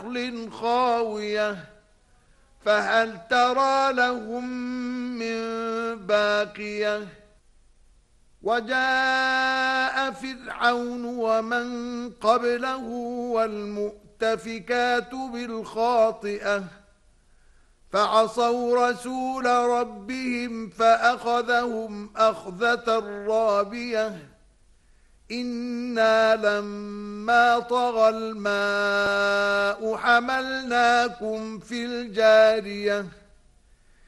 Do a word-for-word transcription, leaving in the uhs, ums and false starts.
نخل خاوية فهل ترى لهم من باقية وجاء فرعون ومن قبله والمؤتفكات بالخاطئة فعصوا رسول ربهم فأخذهم أخذة رابية إنا لما طغى الماء حملناكم في الجارية